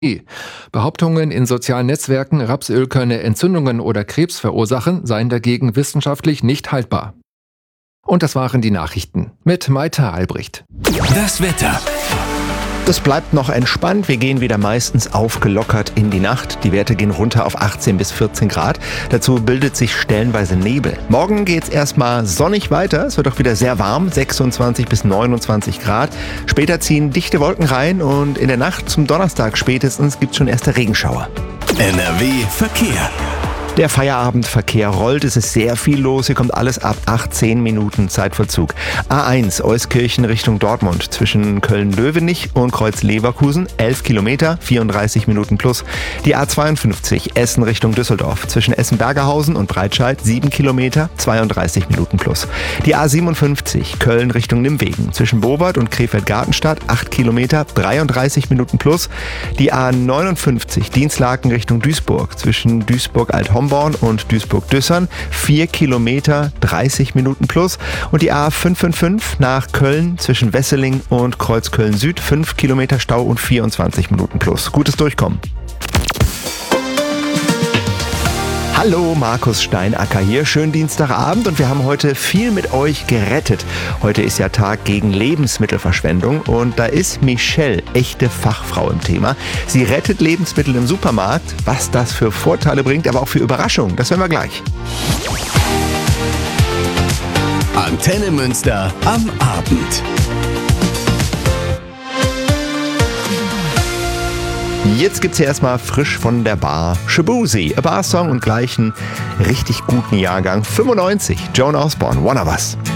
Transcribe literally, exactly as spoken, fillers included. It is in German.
Behauptungen in sozialen Netzwerken, Rapsöl könne Entzündungen oder Krebs verursachen, seien dagegen wissenschaftlich nicht haltbar. Und das waren die Nachrichten mit Maita Albrecht. Das Wetter. Das bleibt noch entspannt. Wir gehen wieder meistens aufgelockert in die Nacht. Die Werte gehen runter auf achtzehn bis vierzehn Grad. Dazu bildet sich stellenweise Nebel. Morgen geht's erstmal sonnig weiter. Es wird auch wieder sehr warm, sechsundzwanzig bis neunundzwanzig Grad. Später ziehen dichte Wolken rein und in der Nacht zum Donnerstag spätestens gibt's schon erste Regenschauer. N R W Verkehr. Der Feierabendverkehr rollt, es ist sehr viel los, hier kommt alles ab achtzehn Minuten Zeitverzug. A eins Euskirchen Richtung Dortmund zwischen Köln-Löwenich und Kreuz-Leverkusen, elf Kilometer, vierunddreißig Minuten plus. Die A zweiundfünfzig Essen Richtung Düsseldorf zwischen Essen-Bergerhausen und Breitscheid, sieben Kilometer, zweiunddreißig Minuten plus. Die A siebenundfünfzig Köln Richtung Nimwegen zwischen Bobert und Krefeld-Gartenstadt, acht Kilometer, dreiunddreißig Minuten plus. Die A neunundfünfzig Dienstlaken Richtung Duisburg zwischen Duisburg-Alt-Homburg und Duisburg-Düssern, vier Kilometer, dreißig Minuten plus. Und die A fünfundfünfzig nach Köln zwischen Wesseling und Kreuzköln Süd, fünf Kilometer Stau und vierundzwanzig Minuten plus. Gutes Durchkommen. Hallo, Markus Steinacker hier. Schönen Dienstagabend und wir haben heute viel mit euch gerettet. Heute ist ja Tag gegen Lebensmittelverschwendung und da ist Michelle, echte Fachfrau im Thema. Sie rettet Lebensmittel im Supermarkt. Was das für Vorteile bringt, aber auch für Überraschungen, das hören wir gleich. Antenne Münster am Abend. Jetzt gibt's hier erstmal frisch von der Bar Shaboozey, a Bar-Song und gleich einen richtig guten Jahrgang fünfundneunzig, Joan Osborne, One of Us.